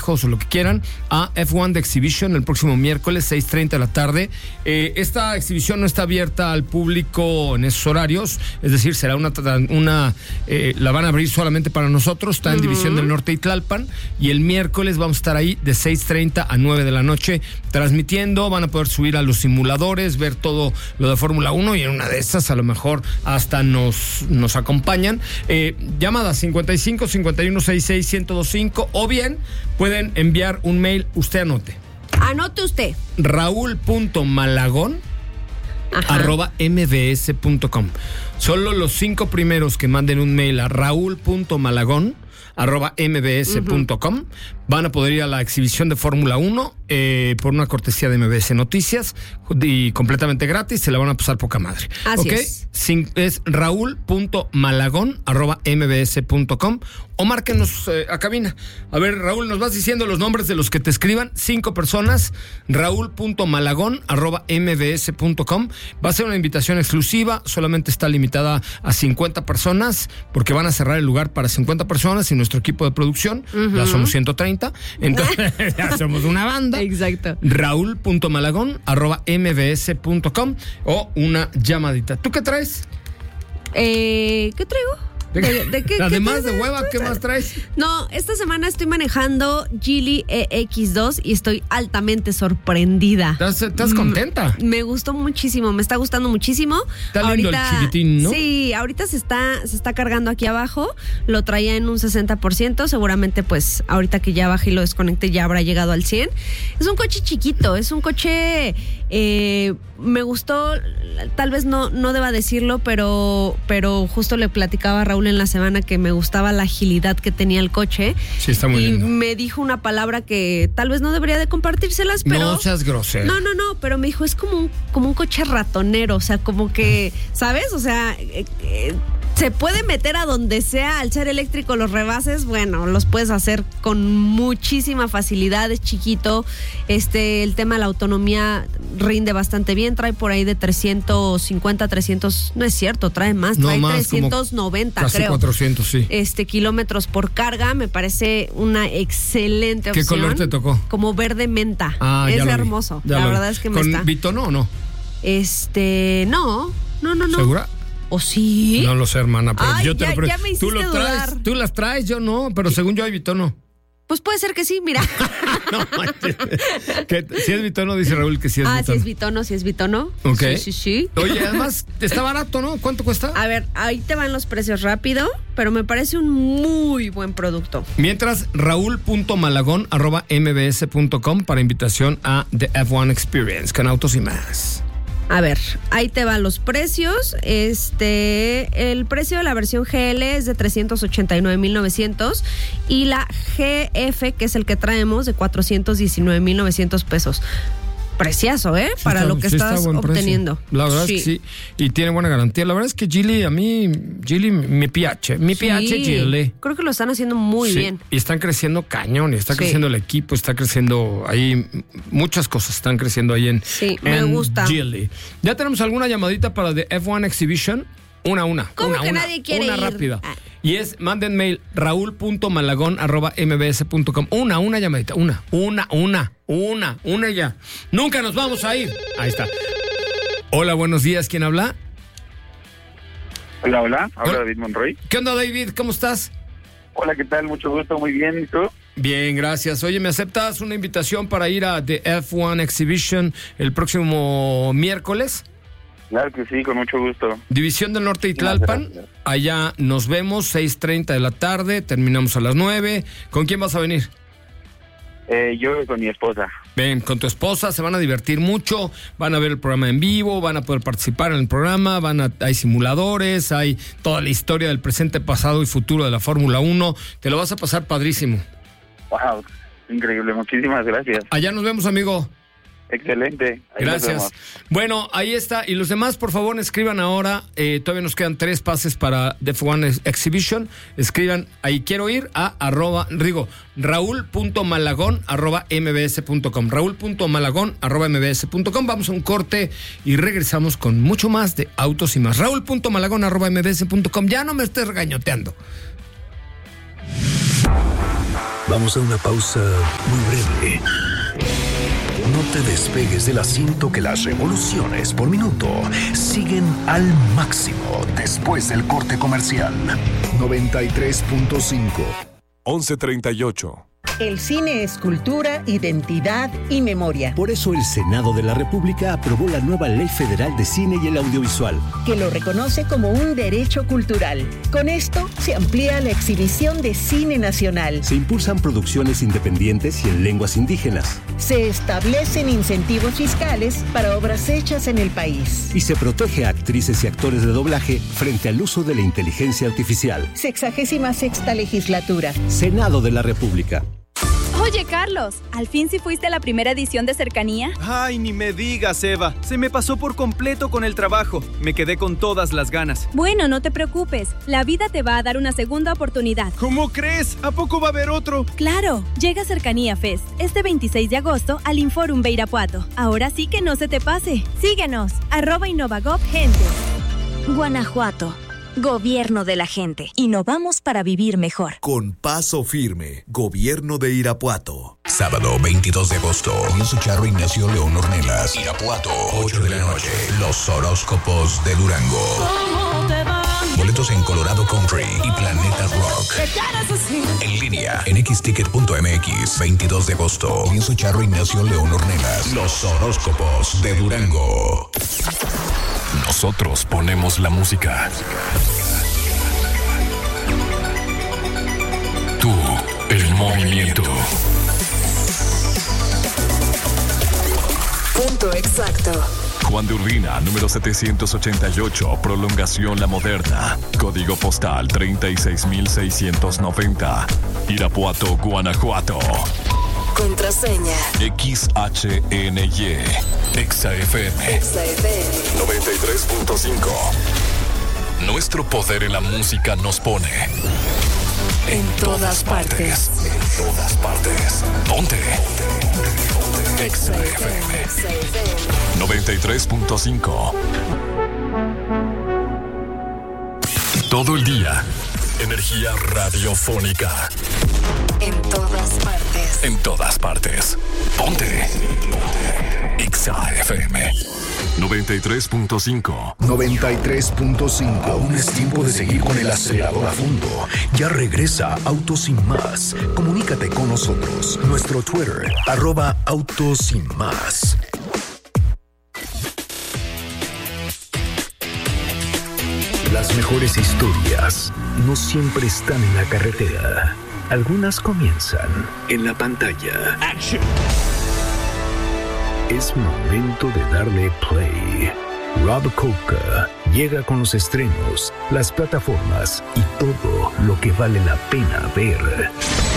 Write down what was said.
consejos o lo que quieran a F1 The Exhibition el próximo miércoles 6:30 de la tarde. Esta exhibición no está abierta al público en esos horarios, es decir, será la van a abrir solamente para nosotros. Está en División del Norte y Tlalpan, y el miércoles vamos a estar ahí de 6:30 a 9 de la noche transmitiendo. Van a poder subir a los simuladores, ver todo lo de Fórmula 1, y en una de esas a lo mejor hasta nos acompañan. Llamada 55 51 66 1025, o bien pueden enviar un mail. Usted anote usted raul.malagón@mbs.com. Solo los 5 primeros que manden un mail a raul.malagón@mbs.com van a poder ir a la exhibición de Fórmula 1 por una cortesía de MBS Noticias, y completamente gratis. Se la van a pasar poca madre. Así es. Es raul.malagón@mbs.com, o márquenos a cabina. A ver, Raúl, nos vas diciendo los nombres de los que te escriban. 5 personas. raul.malagón@mbs.com. Va a ser una invitación exclusiva. Solamente está limitada a 50 personas, porque van a cerrar el lugar para 50 personas, y nuestro equipo de producción, ya somos 130. Entonces, ya somos una banda. Exacto. raul.malagón@mbs.com, o una llamadita. ¿Tú qué traes? ¿Qué traigo? ¿De qué? Además de hueva, ¿qué más traes? No, esta semana estoy manejando Geely EX2 y estoy altamente sorprendida. ¿Estás contenta? Me gustó muchísimo, me está gustando muchísimo. Está lindo el chiquitín, ¿no? Sí, ahorita se está cargando aquí abajo. Lo traía en un 60%. Seguramente, pues, ahorita que ya bajé y lo desconecté, ya habrá llegado al 100%. Es un coche chiquito, es un coche... me gustó, tal vez no deba decirlo, pero justo le platicaba a Raúl en la semana que me gustaba la agilidad que tenía el coche. Sí, está muy lindo. Y me dijo una palabra que tal vez no debería de compartírselas, pero... No seas grosero. No, pero me dijo, es como un coche ratonero, o sea, como que, ¿sabes? O sea... se puede meter a donde sea. Al ser eléctrico, los rebases, bueno, los puedes hacer con muchísima facilidad. Es chiquito. El tema de la autonomía rinde bastante bien. Trae por ahí de 350, 300, no es cierto, trae más. Trae más, 390, casi creo. 400, sí. Kilómetros por carga. Me parece una excelente opción. ¿Qué color te tocó? Como verde menta. Es hermoso. La verdad es que me está. ¿Con Bitono o no? No. ¿Segura? ¿O sí? No lo sé, hermana, pero ay, yo te ya me hiciste tú lo traes, dudar. Tú las traes, yo no, pero según yo hay Bitono. Pues puede ser que sí, mira. No, si es Bitono, dice Raúl que sí es Bitono. Sí es Bitono. Ok. Sí. Oye, además está barato, ¿no? ¿Cuánto cuesta? A ver, ahí te van los precios rápido, pero me parece un muy buen producto. Mientras, raul.malagón@mbs.com para invitación a The F1 Experience con Autos y Más. A ver, ahí te van los precios. El precio de la versión GL es de 389,900 y la GF, que es el que traemos, de 419,900 pesos. Preciazo, para lo que estás obteniendo. Precio. La verdad es que sí, y tiene buena garantía. La verdad es que Geely me piace. Geely. Creo que lo están haciendo muy bien. Y están creciendo cañón, está creciendo el equipo, está creciendo ahí, muchas cosas están creciendo ahí en me gusta. Geely. ¿Ya tenemos alguna llamadita para The F1 Exhibition? Una. ¿Cómo que nadie quiere ir? Una rápida. Y es, manden mail, raul.malagón@mbs.com. Una llamadita, una ya. Nunca nos vamos a ir. Ahí está. Hola, buenos días, ¿quién habla? Hola, habla David Monroy. ¿Qué onda, David? ¿Cómo estás? Hola, ¿qué tal? Mucho gusto, muy bien, ¿y tú? Bien, gracias. Oye, ¿me aceptas una invitación para ir a The F1 Exhibition el próximo miércoles? Claro que sí, con mucho gusto. División del Norte y Tlalpan. Allá nos vemos, 6:30 de la tarde, terminamos a las 9. ¿Con quién vas a venir? Yo con mi esposa. Ven, con tu esposa, se van a divertir mucho, van a ver el programa en vivo, van a poder participar en el programa, hay simuladores, hay toda la historia del presente, pasado y futuro de la Fórmula 1. Te lo vas a pasar padrísimo. Wow, increíble, muchísimas gracias. Allá nos vemos, amigo. Excelente. Gracias. Bueno, ahí está. Y los demás, por favor, escriban ahora. Todavía nos quedan 3 pases para The F1 Exhibition. Escriban ahí, quiero ir a raul.malagón@mbs.com. raul.malagón@mbs.com. Vamos a un corte y regresamos con mucho más de Autos y Más. raul.malagón@mbs.com. Ya no me estés regañoteando. Vamos a una pausa muy breve. No te despegues del asiento, que las revoluciones por minuto siguen al máximo después del corte comercial. 93.5. 11:38. El cine es cultura, identidad y memoria. Por eso el Senado de la República aprobó la nueva Ley Federal de Cine y el Audiovisual, que lo reconoce como un derecho cultural. Con esto se amplía la exhibición de cine nacional. Se impulsan producciones independientes y en lenguas indígenas. Se establecen incentivos fiscales para obras hechas en el país. Y se protege a actrices y actores de doblaje frente al uso de la inteligencia artificial. 66ª legislatura. Senado de la República. Oye, Carlos, ¿al fin sí fuiste a la primera edición de Cercanía? Ay, ni me digas, Eva. Se me pasó por completo con el trabajo. Me quedé con todas las ganas. Bueno, no te preocupes. La vida te va a dar una segunda oportunidad. ¿Cómo crees? ¿A poco va a haber otro? Claro. Llega Cercanía Fest este 26 de agosto al Inforum de Irapuato. Ahora sí que no se te pase. Síguenos. @InnovaGov Gente. Guanajuato. Gobierno de la gente. Innovamos para vivir mejor. Con paso firme. Gobierno de Irapuato. Sábado 22 de agosto. Music Charro Ignacio León Ornelas. Irapuato, 8 de la noche. Los horóscopos de Durango. Boletos en Colorado Country y Planeta Rock. En línea en xticket.mx. 22 de agosto. Music Charro Ignacio León Ornelas. Los horóscopos de Durango. Nosotros ponemos la música. Tú, el movimiento. Punto exacto. Juan de Urbina, número 788, prolongación La Moderna. Código postal 36690. Irapuato, Guanajuato. Contraseña. XHNY. XFM. 93.5. Nuestro poder en la música nos pone en todas partes. En todas partes. Ponte. XFM 93.5. Todo el día. Energía radiofónica. En todas partes. En todas partes. Ponte. XFM 93.5. 93.5. Aún es tiempo de seguir con el acelerador a fondo. Ya regresa Autos Sin Más. Comunícate con nosotros. Nuestro Twitter, @Autos Sin Más. Las mejores historias no siempre están en la carretera. Algunas comienzan en la pantalla. ¡Action! Es momento de darle play. Rob Coca llega con los estrenos, las plataformas y todo lo que vale la pena ver.